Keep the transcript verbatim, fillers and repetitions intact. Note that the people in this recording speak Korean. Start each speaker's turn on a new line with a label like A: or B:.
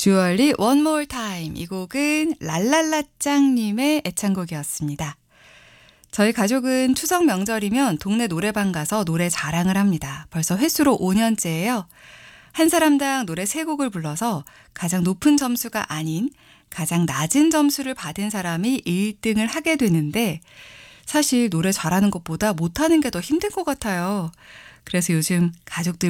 A: 주얼리 One More Time, 이 곡은 랄랄라짱님의 애창곡이었습니다. 저희 가족은 추석 명절이면 동네 노래방 가서 노래 자랑을 합니다. 벌써 횟수로 오 년째예요. 한 사람당 노래 세 곡을 불러서 가장 높은 점수가 아닌 가장 낮은 점수를 받은 사람이 일 등을 하게 되는데, 사실 노래 잘하는 것보다 못하는 게 더 힘든 것 같아요. 그래서 요즘 가족들